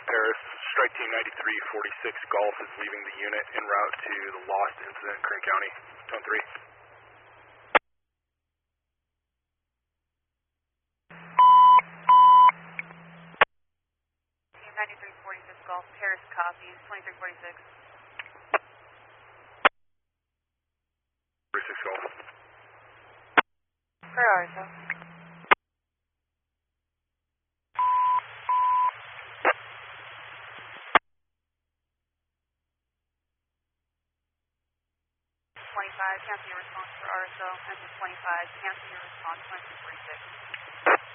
Paris. Strike team 9346 Golf is leaving the unit en route to the lost incident in Kern County. Tone 3. Team 9346 Golf, Paris copies, 2346. 46 Golf. Per RSO. Cancel your response for RSO, and 25, cancel your response, 2346.